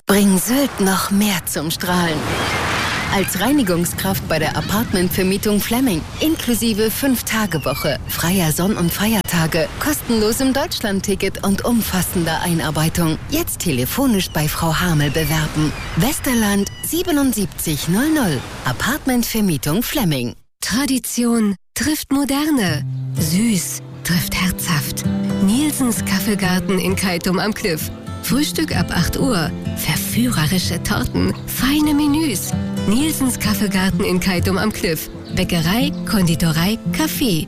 Bring Sylt noch mehr zum Strahlen. Als Reinigungskraft bei der Apartmentvermietung Flemming. Inklusive 5-Tage-Woche, freier Sonn- und Feiertage, kostenlosem Deutschlandticket und umfassender Einarbeitung. Jetzt telefonisch bei Frau Hamel bewerben. Westerland 7700. Apartmentvermietung Flemming. Tradition trifft Moderne. Süß trifft herzhaft. Nielsens Kaffeegarten in Keitum am Kliff. Frühstück ab 8 Uhr. Verführerische Torten. Feine Menüs. Nielsens Kaffeegarten in Keitum am Kliff. Bäckerei, Konditorei, Kaffee.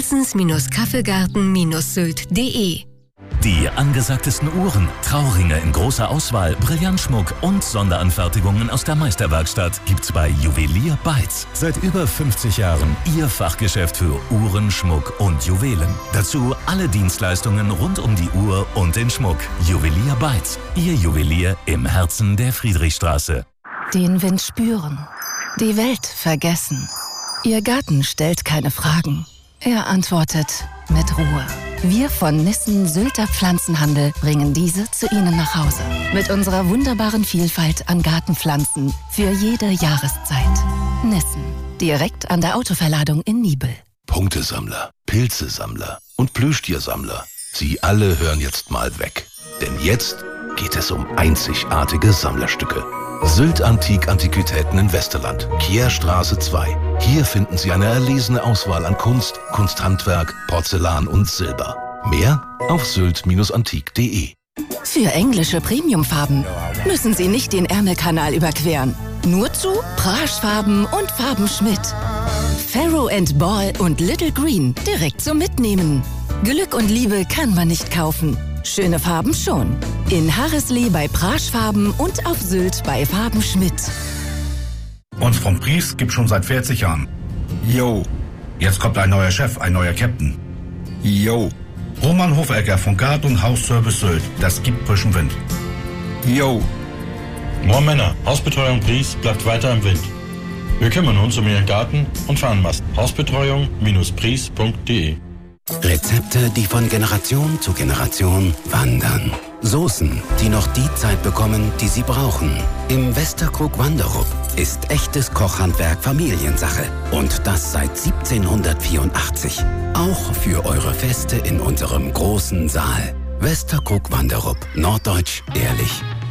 Nielsens-Kaffeegarten-sylt.de. Die angesagtesten Uhren, Trauringe in großer Auswahl, Brillantschmuck und Sonderanfertigungen aus der Meisterwerkstatt gibt's bei Juwelier Beitz. Seit über 50 Jahren Ihr Fachgeschäft für Uhren, Schmuck und Juwelen. Dazu alle Dienstleistungen rund um die Uhr und den Schmuck. Juwelier Beitz, Ihr Juwelier im Herzen der Friedrichstraße. Den Wind spüren, die Welt vergessen. Ihr Garten stellt keine Fragen. Er antwortet mit Ruhe. Wir von Nissen Sylter Pflanzenhandel bringen diese zu Ihnen nach Hause. Mit unserer wunderbaren Vielfalt an Gartenpflanzen für jede Jahreszeit. Nissen, direkt an der Autoverladung in Niebel. Punktesammler, Pilzesammler und Plüschtiersammler. Sie alle hören jetzt mal weg. Denn jetzt geht es um einzigartige Sammlerstücke. Sylt Antik Antiquitäten in Westerland, Kierstraße 2. Hier finden Sie eine erlesene Auswahl an Kunst, Kunsthandwerk, Porzellan und Silber. Mehr auf sylt-antik.de. Für englische Premiumfarben müssen Sie nicht den Ärmelkanal überqueren. Nur zu Praschfarben und Farben Schmidt. Farrow & Ball und Little Green direkt zum Mitnehmen. Glück und Liebe kann man nicht kaufen. Schöne Farben schon. In Harreslee bei Praschfarben und auf Sylt bei Farben Schmidt. Uns vom Pries gibt schon seit 40 Jahren. Yo. Jetzt kommt ein neuer Chef, ein neuer Captain. Yo. Roman Hofegger von Gard- und Hausservice Sylt. Das gibt frischen Wind. Yo. Moin Männer, Hausbetreuung Pries bleibt weiter im Wind. Wir kümmern uns um Ihren Garten und Fahnenmast. Hausbetreuung-pries.de. Rezepte, die von Generation zu Generation wandern. Soßen, die noch die Zeit bekommen, die sie brauchen. Im Westerkrug Wanderup ist echtes Kochhandwerk Familiensache. Und das seit 1784. Auch für eure Feste in unserem großen Saal. Westerkrug Wanderup. Norddeutsch ehrlich.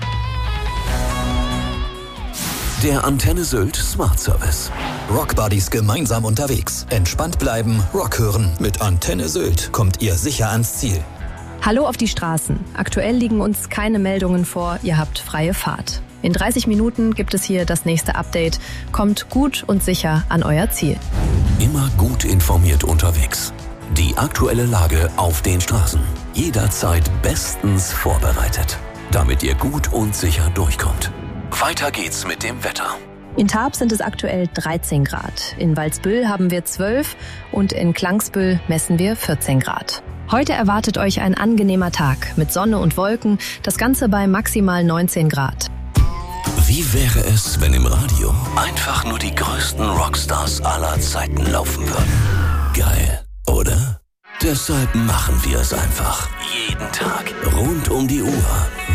Der Antenne Sylt Smart Service. Rockbuddies gemeinsam unterwegs. Entspannt bleiben, Rock hören. Mit Antenne Sylt kommt ihr sicher ans Ziel. Hallo auf die Straßen. Aktuell liegen uns keine Meldungen vor. Ihr habt freie Fahrt. In 30 Minuten gibt es hier das nächste Update. Kommt gut und sicher an euer Ziel. Immer gut informiert unterwegs. Die aktuelle Lage auf den Straßen. Jederzeit bestens vorbereitet. Damit ihr gut und sicher durchkommt. Weiter geht's mit dem Wetter. In Tarp sind es aktuell 13 Grad. In Walsbüll haben wir 12 und in Klangsbüll messen wir 14 Grad. Heute erwartet euch ein angenehmer Tag mit Sonne und Wolken, das Ganze bei maximal 19 Grad. Wie wäre es, wenn im Radio einfach nur die größten Rockstars aller Zeiten laufen würden? Geil, oder? Deshalb machen wir es einfach. Jeden Tag. Rund um die Uhr.